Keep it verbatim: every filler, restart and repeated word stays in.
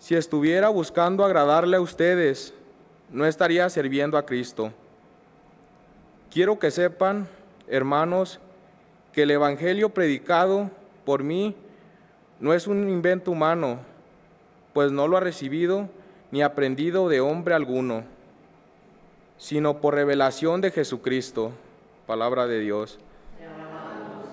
Si estuviera buscando agradarle a ustedes, no estaría sirviendo a Cristo. Quiero que sepan, hermanos, que el Evangelio predicado por mí no es un invento humano, pues no lo ha recibido ni aprendido de hombre alguno, sino por revelación de Jesucristo, palabra de Dios.